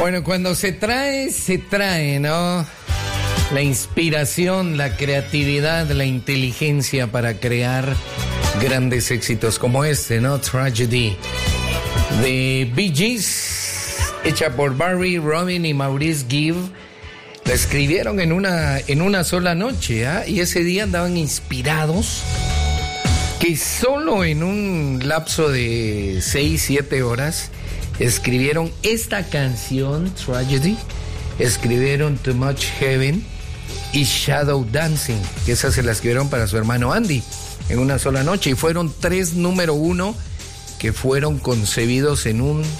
Bueno, cuando se trae, ¿no? La inspiración, la creatividad, la inteligencia para crear grandes éxitos como este, ¿no? Tragedy, de Bee Gees, hecha por Barry, Robin y Maurice Gibb. La escribieron en una sola noche, ¿ah? Y ese día andaban inspirados que solo en un lapso de 6-7 horas escribieron esta canción, Tragedy, escribieron Too Much Heaven y Shadow Dancing, que esas se las escribieron para su hermano Andy en una sola noche, y fueron 3 número 1 que fueron concebidos en un